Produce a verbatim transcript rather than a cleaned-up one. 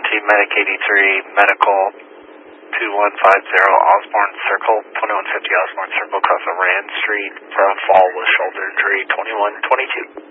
Team Medic eighty-three, Medical two one five zero, Osborne Circle, twenty-one fifty Osborne Circle, across Rand Street, from fall with shoulder injury, twenty-one twenty-two.